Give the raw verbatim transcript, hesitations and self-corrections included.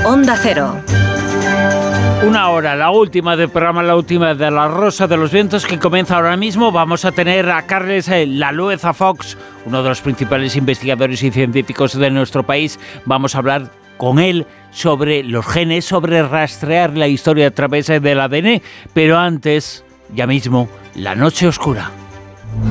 Onda Cero. Una hora, la última del programa, la última de La Rosa de los Vientos, que comienza ahora mismo. Vamos a tener a Carles Lalueza Fox, uno de los principales investigadores y científicos de nuestro país. Vamos a hablar con él sobre los genes, sobre rastrear la historia a través del A D N. Pero antes, ya mismo, La Noche Oscura.